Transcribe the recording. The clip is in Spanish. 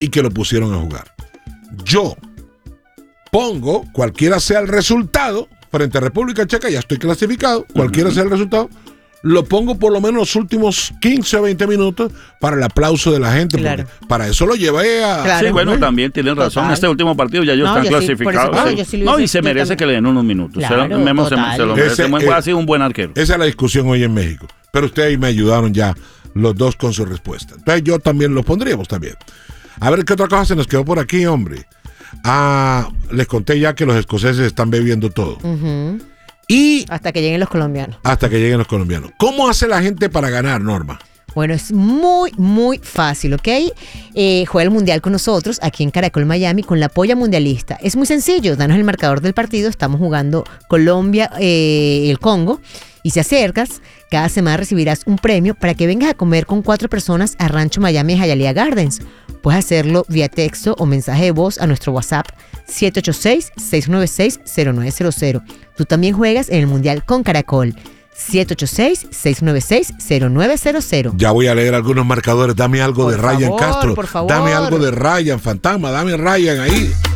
y que lo pusieron a jugar. Yo pongo, cualquiera sea el resultado, frente a República Checa, ya estoy clasificado, cualquiera sea el resultado, lo pongo por lo menos los últimos 15 o 20 minutos para el aplauso de la gente. Claro. Para eso lo llevé a... Claro, sí, bueno, también tienen razón. Total. Este último partido ya ellos están clasificados. Y se merece que le den unos minutos. Claro, se lo merece. Ha sido un buen arquero. Esa es la discusión hoy en México. Pero ustedes me ayudaron ya los dos con su respuesta. Entonces yo también lo pondríamos también. A ver qué otra cosa se nos quedó por aquí, hombre. Les conté ya que los escoceses están bebiendo todo. Y hasta que lleguen los colombianos. Hasta que lleguen los colombianos. ¿Cómo hace la gente para ganar, Norma? Bueno, es muy, muy fácil, ¿ok? Juega el Mundial con nosotros aquí en Caracol Miami con la Polla Mundialista. Es muy sencillo, danos el marcador del partido. Estamos jugando Colombia, el Congo. Y si acercas, cada semana recibirás un premio para que vengas a comer con 4 personas a Rancho Miami Hialeah Gardens. Puedes hacerlo vía texto o mensaje de voz a nuestro WhatsApp 786-696-0900. Tú también juegas en el Mundial con Caracol. 786-696-0900. Ya voy a leer algunos marcadores. Dame algo de Ryan Castro. Por favor. Dame algo de Ryan, Fantasma. Dame Ryan ahí.